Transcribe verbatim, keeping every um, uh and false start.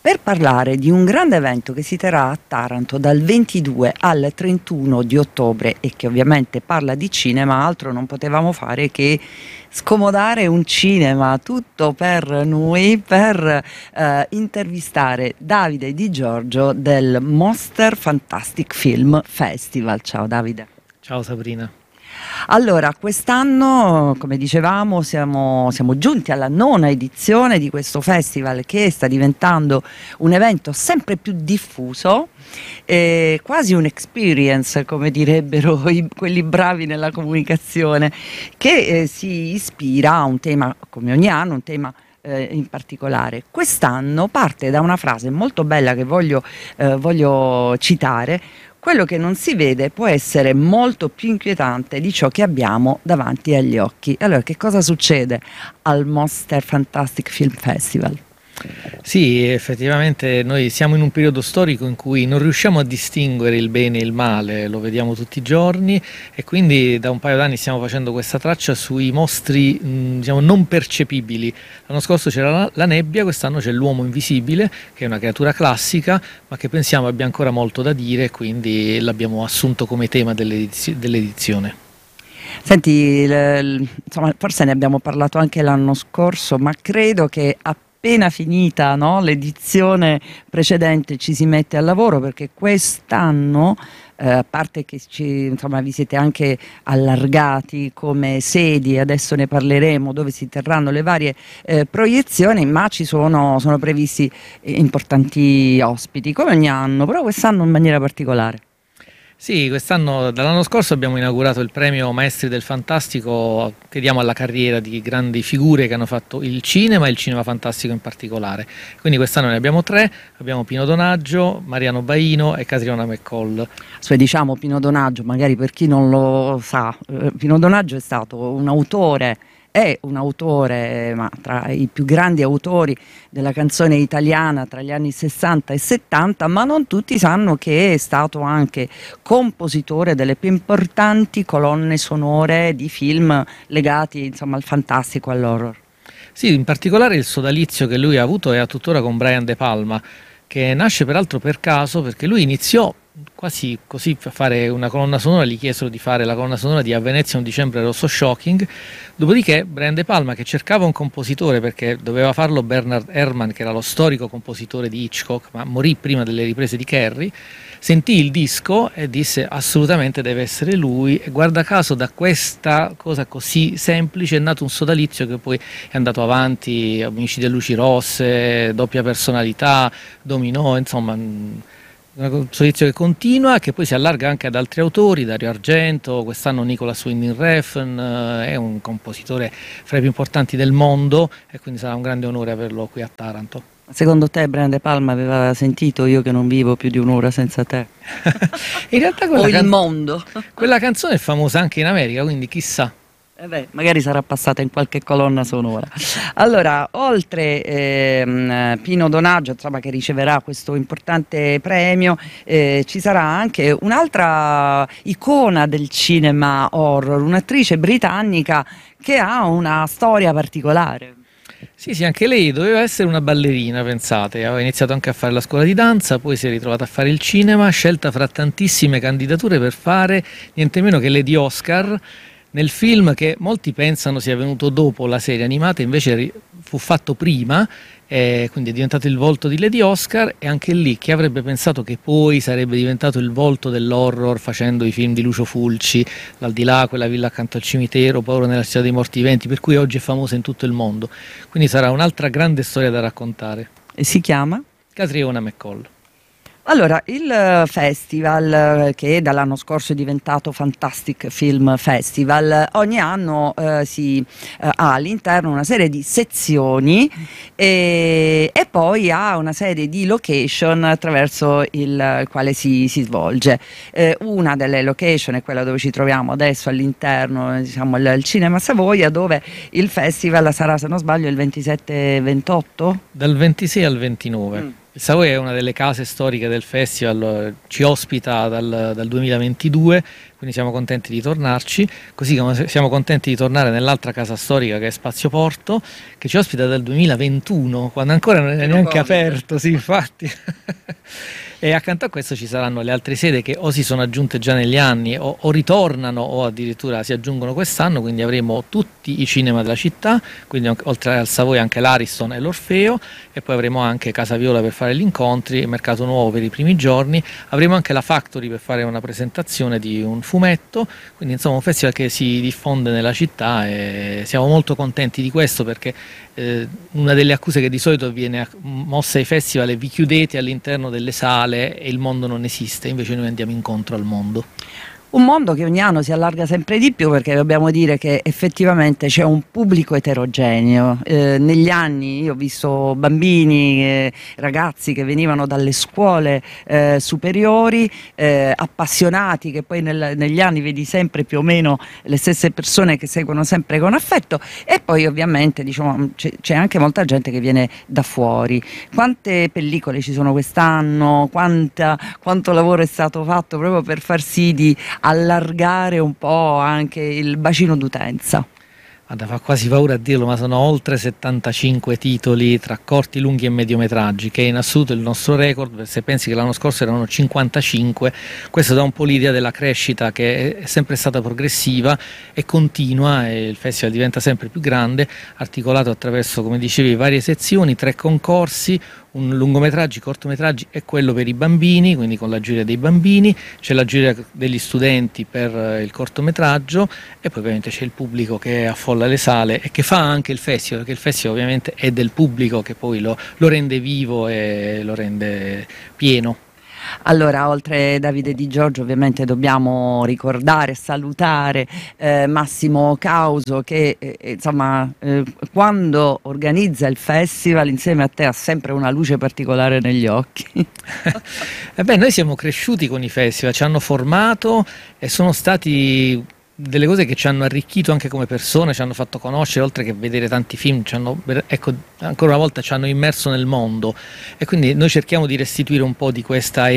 per parlare di un grande evento che si terrà a Taranto dal ventidue al trentuno di ottobre e che ovviamente parla di cinema. Altro non potevamo fare che scomodare un cinema, tutto per noi, per eh, intervistare Davide Di Giorgio del Mostra Fantastic Film Festival. Ciao Davide. Ciao Sabrina. Allora, quest'anno, come dicevamo, siamo, siamo giunti alla nona edizione di questo festival che sta diventando un evento sempre più diffuso, eh, quasi un experience, come direbbero i, quelli bravi nella comunicazione, che eh, si ispira a un tema, come ogni anno, un tema eh, in particolare. Quest'anno parte da una frase molto bella che voglio, eh, voglio citare. Quello che non si vede può essere molto più inquietante di ciò che abbiamo davanti agli occhi. Allora, che cosa succede al Mostra Fantastic Film Festival? Sì, effettivamente noi siamo in un periodo storico in cui non riusciamo a distinguere il bene e il male, lo vediamo tutti i giorni, e quindi da un paio d'anni stiamo facendo questa traccia sui mostri mh, diciamo non percepibili. L'anno scorso c'era la, la nebbia, quest'anno c'è l'uomo invisibile, che è una creatura classica, ma che pensiamo abbia ancora molto da dire, quindi l'abbiamo assunto come tema dell'edizio- dell'edizione. Senti, il, insomma, forse ne abbiamo parlato anche l'anno scorso, ma credo che appena finita, no, l'edizione precedente ci si mette al lavoro, perché quest'anno, eh, a parte che ci, insomma, vi siete anche allargati come sedi, adesso ne parleremo, dove si terranno le varie eh, proiezioni, ma ci sono, sono previsti importanti ospiti, come ogni anno, però quest'anno in maniera particolare. Sì, quest'anno, dall'anno scorso abbiamo inaugurato il premio Maestri del Fantastico che diamo alla carriera di grandi figure che hanno fatto il cinema e il cinema fantastico in particolare. Quindi quest'anno ne abbiamo tre, abbiamo Pino Donaggio, Mariano Baino e Catriona McCall. Cioè, diciamo Pino Donaggio, magari per chi non lo sa, eh, Pino Donaggio è stato un autore, è un autore, ma tra i più grandi autori della canzone italiana tra gli anni sessanta e settanta, ma non tutti sanno che è stato anche compositore delle più importanti colonne sonore di film legati, insomma, al fantastico, all'horror. Sì, in particolare il sodalizio che lui ha avuto e ha tuttora con Brian De Palma, che nasce peraltro per caso, perché lui iniziò quasi così a fare una colonna sonora, gli chiesero di fare la colonna sonora di A Venezia un dicembre rosso shocking, dopodiché Brian De Palma, che cercava un compositore perché doveva farlo Bernard Herrmann, che era lo storico compositore di Hitchcock, ma morì prima delle riprese di Carrie, sentì il disco e disse assolutamente deve essere lui, e guarda caso da questa cosa così semplice è nato un sodalizio che poi è andato avanti, Omicidi a luci rosse, Doppia personalità, Dominò, insomma un sodalizio che continua, che poi si allarga anche ad altri autori, Dario Argento, quest'anno Nicolas Winding Refn, eh, è un compositore fra i più importanti del mondo e quindi sarà un grande onore averlo qui a Taranto. Secondo te Brian De Palma aveva sentito Io che non vivo più di un'ora senza te? In realtà quella, o il can- mondo? quella canzone è famosa anche in America, quindi chissà. Eh beh, magari sarà passata in qualche colonna sonora. Allora, oltre ehm, Pino Donaggio, insomma, che riceverà questo importante premio, eh, ci sarà anche un'altra icona del cinema horror, un'attrice britannica che ha una storia particolare. Sì, sì, anche lei doveva essere una ballerina, pensate, aveva iniziato anche a fare la scuola di danza, poi si è ritrovata a fare il cinema, scelta fra tantissime candidature per fare niente meno che Lady Oscar, nel film che molti pensano sia venuto dopo la serie animata, invece fu fatto prima, eh, quindi è diventato il volto di Lady Oscar, e anche lì chi avrebbe pensato che poi sarebbe diventato il volto dell'horror facendo i film di Lucio Fulci, L'Aldilà, Quella villa accanto al cimitero, Paura nella città dei morti viventi, per cui oggi è famosa in tutto il mondo. Quindi sarà un'altra grande storia da raccontare. E si chiama? Catriona McCall. Allora, il festival, che dall'anno scorso è diventato Fantastic Film Festival, ogni anno eh, si, eh, ha all'interno una serie di sezioni e, e poi ha una serie di location attraverso il quale si, si svolge. Eh, una delle location è quella dove ci troviamo adesso all'interno, diciamo, il, il Cinema Savoia, dove il festival sarà, se non sbaglio, il ventisette ventotto? Dal ventisei al ventinove. Mm. Il Savoia è una delle case storiche del festival, ci ospita dal, dal duemilaventidue, quindi siamo contenti di tornarci, così come siamo contenti di tornare nell'altra casa storica che è Spazio Porto, che ci ospita dal duemilaventuno, quando ancora non è neanche aperto, sì, infatti. E accanto a questo ci saranno le altre sedi che o si sono aggiunte già negli anni o, o ritornano o addirittura si aggiungono quest'anno, quindi avremo tutti i cinema della città, quindi oltre al Savoy anche l'Ariston e l'Orfeo, e poi avremo anche Casa Viola per fare gli incontri, Mercato Nuovo per i primi giorni, avremo anche la Factory per fare una presentazione di un fumetto, quindi insomma un festival che si diffonde nella città e siamo molto contenti di questo, perché eh, una delle accuse che di solito viene mossa ai festival è: vi chiudete all'interno delle sale e il mondo non esiste, invece noi andiamo incontro al mondo. Un mondo che ogni anno si allarga sempre di più, perché dobbiamo dire che effettivamente c'è un pubblico eterogeneo. Eh, negli anni io ho visto bambini, eh, ragazzi che venivano dalle scuole eh, superiori, eh, appassionati, che poi nel, negli anni vedi sempre più o meno le stesse persone che seguono sempre con affetto, e poi ovviamente diciamo, c'è anche molta gente che viene da fuori. Quante pellicole ci sono quest'anno? Quanta, quanto lavoro è stato fatto proprio per far sì di allargare un po' anche il bacino d'utenza? Guarda, fa quasi paura a dirlo, ma sono oltre settantacinque titoli tra corti, lunghi e mediometraggi, che è in assoluto il nostro record. Se pensi che l'anno scorso erano cinquantacinque, questo dà un po' l'idea della crescita, che è sempre stata progressiva e continua, e il festival diventa sempre più grande, articolato attraverso, come dicevi, varie sezioni, tre concorsi, un lungometraggi, cortometraggi e quello per i bambini, quindi con la giuria dei bambini, c'è la giuria degli studenti per il cortometraggio, e poi ovviamente c'è il pubblico che affolla le sale e che fa anche il festival, perché il festival ovviamente è del pubblico, che poi lo, lo rende vivo e lo rende pieno. Allora, oltre Davide Di Giorgio, ovviamente dobbiamo ricordare e salutare eh, Massimo Causo, che eh, insomma eh, quando organizza il festival insieme a te ha sempre una luce particolare negli occhi. Eh beh, noi siamo cresciuti con i festival, ci hanno formato e sono stati delle cose che ci hanno arricchito anche come persone, ci hanno fatto conoscere, oltre che vedere tanti film, ci hanno, ecco, ancora una volta ci hanno immerso nel mondo, e quindi noi cerchiamo di restituire un po' di questa